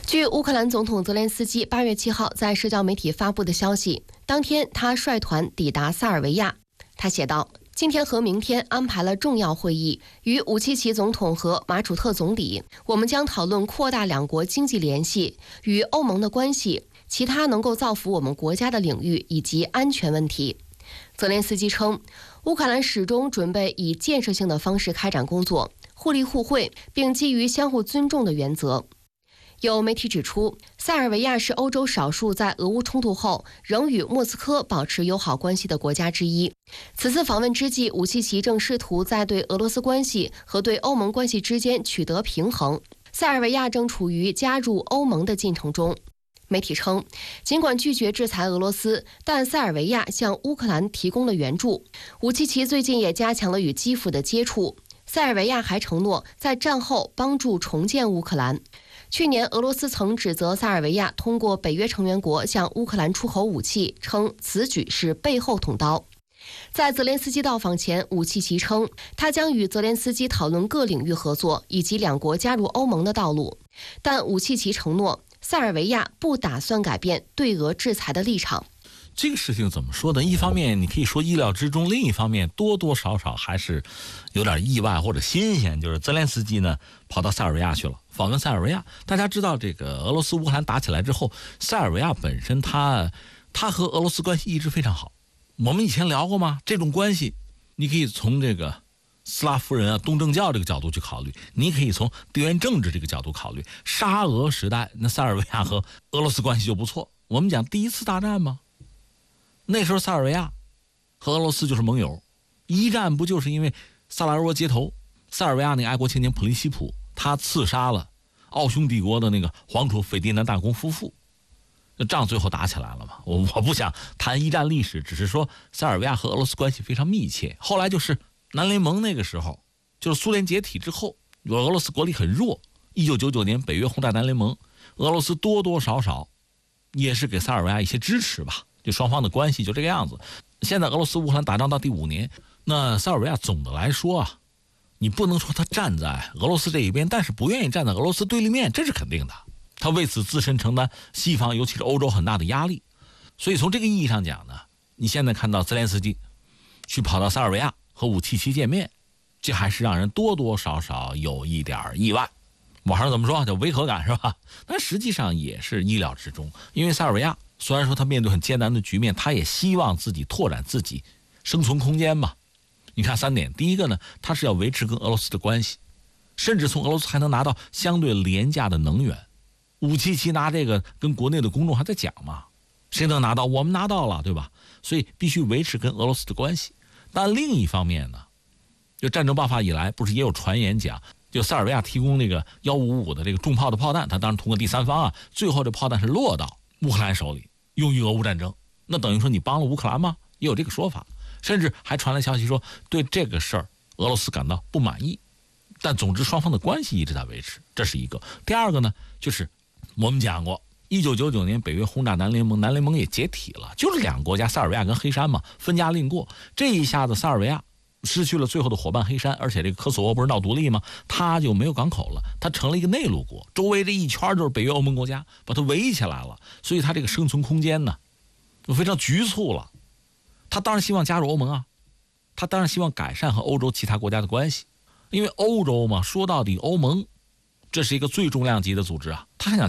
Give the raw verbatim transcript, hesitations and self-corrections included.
据乌克兰总统泽连斯基八月七号在社交媒体发布的消息，当天他率团抵达塞尔维亚。他写道：今天和明天安排了重要会议，与武契奇总统和马楚特总理，我们将讨论扩大两国经济联系、与欧盟的关系、其他能够造福我们国家的领域以及安全问题。泽连斯基称，乌克兰始终准备以建设性的方式开展工作，互利互惠，并基于相互尊重的原则。有媒体指出，塞尔维亚是欧洲少数在俄乌冲突后仍与莫斯科保持友好关系的国家之一。此次访问之际，武契奇正试图在对俄罗斯关系和对欧盟关系之间取得平衡。塞尔维亚正处于加入欧盟的进程中。媒体称，尽管拒绝制裁俄罗斯，但塞尔维亚向乌克兰提供了援助。武契奇最近也加强了与基辅的接触。塞尔维亚还承诺在战后帮助重建乌克兰。去年，俄罗斯曾指责塞尔维亚通过北约成员国向乌克兰出口武器，称此举是背后捅刀。在泽连斯基到访前，武契奇称他将与泽连斯基讨论各领域合作以及两国加入欧盟的道路，但武契奇承诺塞尔维亚不打算改变对俄制裁的立场。 这个事情怎么说呢？一方面你可以说意料之中，另一方面多多少少还是有点意外或者新鲜。就是泽连斯基呢跑到塞尔维亚去了，访问塞尔维亚。大家知道，这个俄罗斯乌克兰打起来之后，塞尔维亚本身它它和俄罗斯关系一直非常好。我们以前聊过吗？这种关系你可以从这个斯拉夫人啊、东正教这个角度去考虑，你可以从地缘政治这个角度考虑。沙俄时代，那塞尔维亚和俄罗斯关系就不错。我们讲第一次大战吗？那时候塞尔维亚和俄罗斯就是盟友。一战不就是因为萨拉热窝街头，塞尔维亚那个爱国青年普利西普他刺杀了奥匈帝国的那个皇储斐迪南大公夫妇，那仗最后打起来了嘛。我我不想谈一战历史，只是说塞尔维亚和俄罗斯关系非常密切。后来就是南联盟那个时候，就是苏联解体之后，俄罗斯国力很弱。一九九九年北约轰炸南联盟，俄罗斯多多少少也是给塞尔维亚一些支持吧。就双方的关系就这个样子。现在俄罗斯乌克兰打仗到第五年，那塞尔维亚总的来说啊，你不能说他站在俄罗斯这一边，但是不愿意站在俄罗斯对立面，这是肯定的。他为此自身承担西方尤其是欧洲很大的压力。所以从这个意义上讲呢，你现在看到泽连斯基去跑到塞尔维亚和武契奇见面，这还是让人多多少少有一点意外。网上怎么说叫违和感是吧？但实际上也是意料之中。因为塞尔维亚虽然说他面对很艰难的局面，他也希望自己拓展自己生存空间嘛。你看三点，第一个呢，他是要维持跟俄罗斯的关系，甚至从俄罗斯还能拿到相对廉价的能源。武契奇拿这个跟国内的公众还在讲嘛，谁能拿到？我们拿到了，对吧？所以必须维持跟俄罗斯的关系。但另一方面呢，就战争爆发以来，不是也有传言讲，就塞尔维亚提供那个一五五的这个重炮的炮弹，他当然通过第三方啊，最后这炮弹是落到乌克兰手里，用于俄乌战争。那等于说你帮了乌克兰吗？也有这个说法。甚至还传来消息说，对这个事儿俄罗斯感到不满意。但总之双方的关系一直在维持，这是一个。第二个呢，就是我们讲过一九九九年北约轰炸南联盟，南联盟也解体了，就是两个国家塞尔维亚跟黑山嘛，分家另过。这一下子塞尔维亚失去了最后的伙伴黑山，而且这个科索沃不是闹独立吗？他就没有港口了，他成了一个内陆国，周围这一圈就是北约欧盟国家，把它围起来了，所以他这个生存空间呢就非常局促了。他当然希望加入欧盟啊，他当然希望改善和欧洲其他国家的关系，因为欧洲嘛，说到底欧盟这是一个最重量级的组织啊，他想